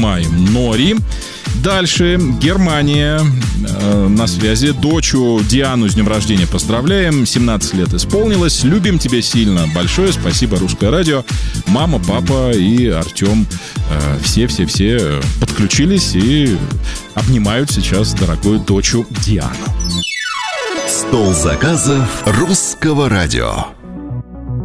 обнимаем, Нори. Дальше Германия на связи. Дочу Диану с днем рождения поздравляем. 17 лет исполнилось. Любим тебя сильно. Большое спасибо, Русское радио. Мама, папа и Артем. Все подключились и обнимают сейчас дорогую дочу Диану. Стол заказов Русского радио.